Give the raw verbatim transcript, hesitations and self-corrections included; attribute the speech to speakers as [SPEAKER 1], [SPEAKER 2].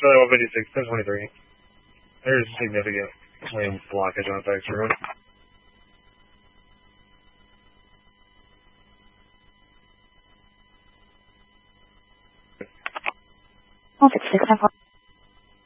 [SPEAKER 1] Charlie one fifty-six, ten twenty-three. There's significant lane blockage on Facts Road.
[SPEAKER 2] one fifty-six, ten four.